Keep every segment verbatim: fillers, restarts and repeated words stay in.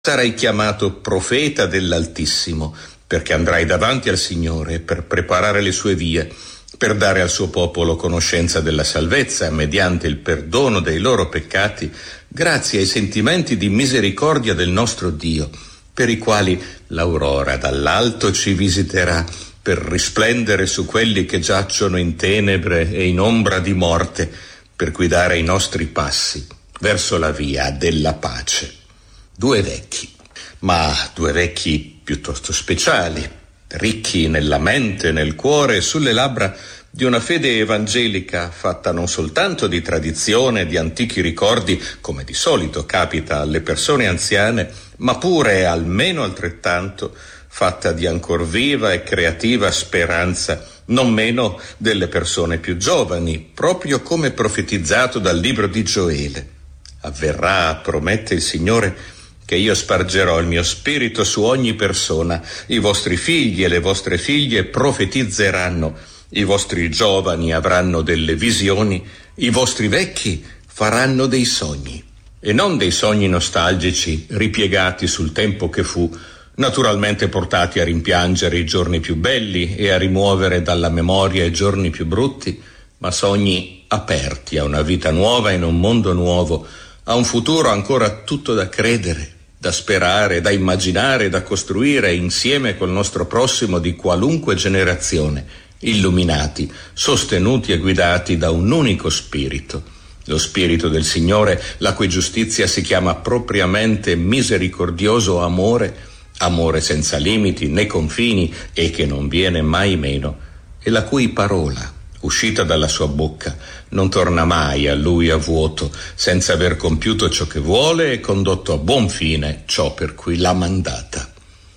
Sarai chiamato profeta dell'Altissimo, perché andrai davanti al Signore per preparare le sue vie, per dare al suo popolo conoscenza della salvezza mediante il perdono dei loro peccati, grazie ai sentimenti di misericordia del nostro Dio, per i quali l'aurora dall'alto ci visiterà, per risplendere su quelli che giacciono in tenebre e in ombra di morte, per guidare i nostri passi verso la via della pace. Due vecchi, ma due vecchi piuttosto speciali, ricchi nella mente, nel cuore e sulle labbra di una fede evangelica fatta non soltanto di tradizione, di antichi ricordi, come di solito capita alle persone anziane, ma pure, almeno altrettanto, fatta di ancor viva e creativa speranza, non meno delle persone più giovani, proprio come profetizzato dal libro di Gioele. Avverrà, promette il Signore, che io spargerò il mio spirito su ogni persona, i vostri figli e le vostre figlie profetizzeranno, i vostri giovani avranno delle visioni, i vostri vecchi faranno dei sogni, e non dei sogni nostalgici ripiegati sul tempo che fu, naturalmente portati a rimpiangere i giorni più belli e a rimuovere dalla memoria i giorni più brutti, ma sogni aperti a una vita nuova in un mondo nuovo, a un futuro ancora tutto da credere, da sperare, da immaginare, da costruire insieme col nostro prossimo di qualunque generazione, illuminati, sostenuti e guidati da un unico spirito, lo spirito del Signore, la cui giustizia si chiama propriamente misericordioso amore, amore senza limiti né confini e che non viene mai meno, e la cui parola, uscita dalla sua bocca, non torna mai a lui a vuoto, senza aver compiuto ciò che vuole e condotto a buon fine ciò per cui l'ha mandata.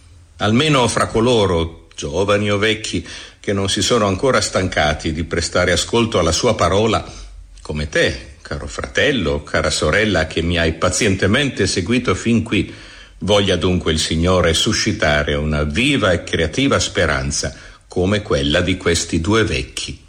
Almeno fra coloro, giovani o vecchi, che non si sono ancora stancati di prestare ascolto alla sua parola, come te, caro fratello, cara sorella, che mi hai pazientemente seguito fin qui, voglia dunque il Signore suscitare una viva e creativa speranza come quella di questi due vecchi.